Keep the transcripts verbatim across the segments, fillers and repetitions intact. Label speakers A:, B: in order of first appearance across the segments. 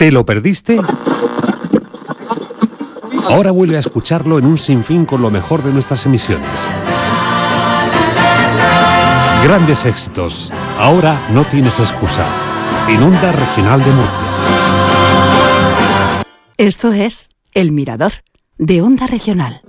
A: ¿Te lo perdiste? Ahora vuelve a escucharlo en un sinfín con lo mejor de nuestras emisiones. Grandes éxitos. Ahora no tienes excusa. En Onda Regional de Murcia.
B: Esto es El Mirador, de Onda Regional.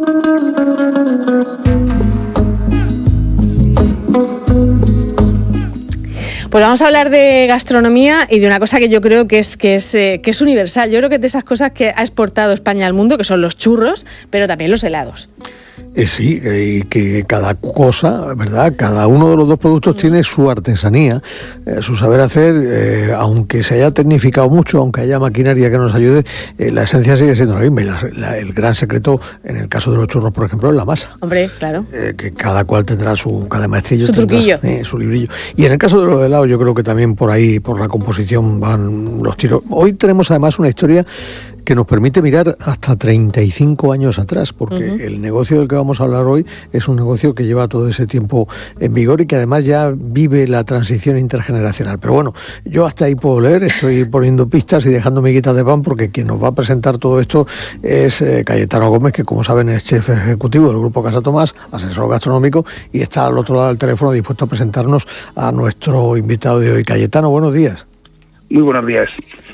C: Pues vamos a hablar de gastronomía y de una cosa que yo creo que es que es eh, que es universal. Yo creo que es de esas cosas que ha exportado España al mundo, que son los churros, pero también los helados.
D: Eh, sí, y eh, que cada cosa, ¿verdad? Cada uno de los dos productos tiene su artesanía, eh, su saber hacer, eh, aunque se haya tecnificado mucho, aunque haya maquinaria que nos ayude, eh, la esencia sigue siendo la misma. Y la, la, el gran secreto, en el caso de los churros, por ejemplo, es la masa.
C: Hombre, claro.
D: Eh, que cada cual tendrá su, cada maestrillo
C: su
D: tendrá
C: truquillo.
D: Eh, su librillo. Y en el caso de los helados, yo creo que también por ahí, por la composición, van los tiros. Hoy tenemos además una historia que nos permite mirar hasta treinta y cinco años atrás, porque uh-huh. el negocio del que vamos a hablar hoy es un negocio que lleva todo ese tiempo en vigor y que además ya vive la transición intergeneracional. Pero bueno, yo hasta ahí puedo leer, estoy poniendo pistas y dejando miguitas de pan, porque quien nos va a presentar todo esto es eh, Cayetano Gómez, que como saben es chef ejecutivo del Grupo Casa Tomás, asesor gastronómico, y está al otro lado del teléfono dispuesto a presentarnos a nuestro invitado de hoy. Cayetano, buenos días.
E: Muy buenos días.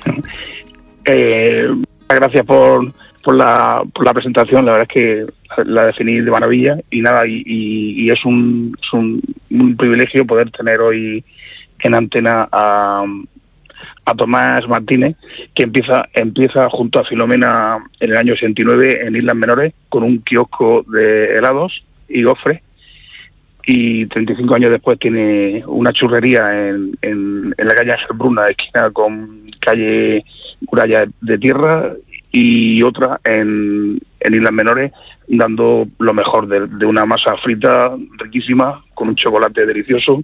E: Eh... Gracias por, por la por la presentación, la verdad es que la definí de maravilla y nada, y, y, y es, un, es un, un privilegio poder tener hoy en antena a, a Tomás Martínez, que empieza empieza junto a Filomena en el año ochenta y nueve en Islas Menores con un kiosco de helados y gofres, y treinta y cinco años después tiene una churrería en, en, en la calle Ángel Bruna, esquina con calle Muralla de Tierra, y otra en, en Islas Menores, dando lo mejor de, de una masa frita riquísima con un chocolate delicioso,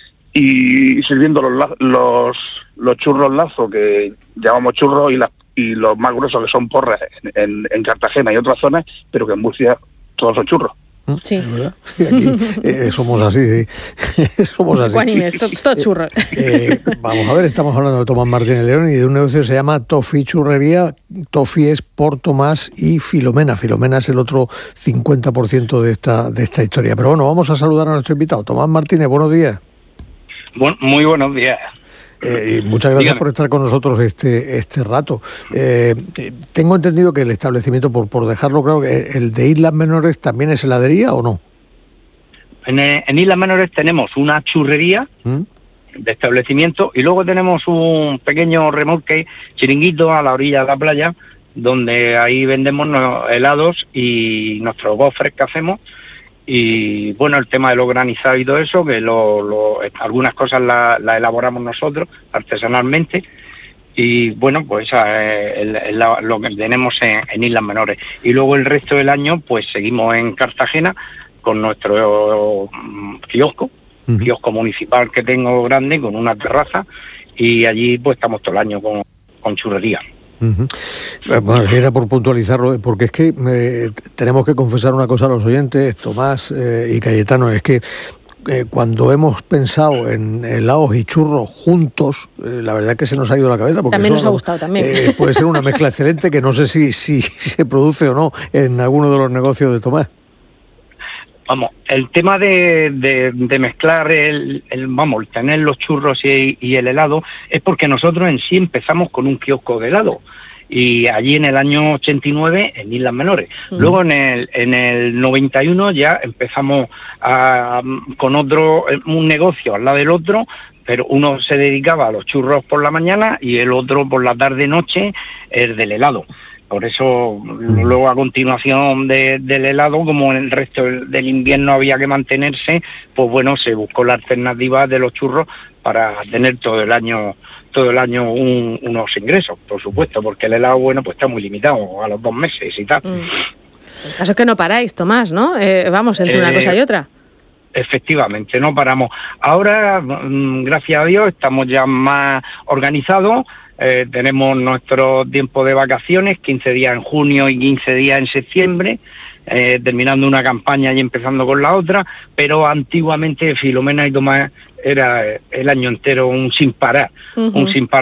E: y sirviendo los los, los churros lazo, que llamamos churros, y, las, y los más gruesos, que son porras, en, en, en Cartagena y otras zonas, pero que en Murcia todos son churros.
C: Sí.
D: ¿Verdad? Aquí eh, somos así, ¿eh? somos así.
C: Cuanime, to, to churro.
D: Eh, vamos a ver, estamos hablando de Tomás Martínez León y de un negocio que se llama Tofi Churrería. Tofi es por Tomás y Filomena. Filomena es el otro cincuenta por ciento de esta, de esta historia. Pero bueno, vamos a saludar a nuestro invitado. Tomás Martínez, buenos días.
E: Bueno, muy buenos días.
D: Eh, y muchas gracias Dígame. por estar con nosotros este este rato. Eh, tengo entendido que el establecimiento, por por dejarlo claro, el de Islas Menores también es heladería, ¿o no?
F: En, en Islas Menores tenemos una churrería ¿Mm? de establecimiento, y luego tenemos un pequeño remolque, chiringuito a la orilla de la playa, donde ahí vendemos helados y nuestros gofres que hacemos. Y bueno, el tema de lo granizado y todo eso, que lo, lo, algunas cosas las la elaboramos nosotros artesanalmente, y bueno, pues eh, el, el, lo que tenemos en, en Islas Menores. Y luego el resto del año pues seguimos en Cartagena con nuestro um, kiosco, uh-huh. kiosco municipal que tengo grande, con una terraza, y allí pues estamos todo el año con, con churrería.
D: Uh-huh. Bueno, era por puntualizarlo, porque es que eh, tenemos que confesar una cosa a los oyentes, Tomás eh, y Cayetano, es que eh, cuando hemos pensado en helados y churros juntos, eh, la verdad es que se nos ha ido la cabeza. Porque
C: también nos
D: ha
C: gustado también.
D: Eh, puede ser una mezcla excelente que no sé si, si, si se produce o no en alguno de los negocios de Tomás.
F: Vamos, el tema de, de, de mezclar el, el, vamos, tener los churros y, y el helado, es porque nosotros en sí empezamos con un kiosco de helado, y allí en el año ochenta y nueve en Islas Menores. Uh-huh. Luego en el en el noventa y uno ya empezamos a, con otro, un negocio al lado del otro, pero uno se dedicaba a los churros por la mañana y el otro por la tarde-noche, el del helado. Por eso, luego a continuación de, del helado, como en el resto del invierno había que mantenerse, pues bueno, se buscó la alternativa de los churros para tener todo el año todo el año un, unos ingresos, por supuesto, porque el helado, bueno, pues está muy limitado a los dos meses y tal.
C: Mm. El caso es que no paráis, Tomás, ¿no? Eh, vamos, entre eh, una cosa y otra.
F: Efectivamente, no paramos. Ahora, gracias a Dios, estamos ya más organizados. Eh, tenemos nuestro tiempo de vacaciones, quince días en junio y quince días en septiembre, eh, terminando una campaña y empezando con la otra, pero antiguamente Filomena y Tomás era el año entero un sin parar, uh-huh. un sin parar.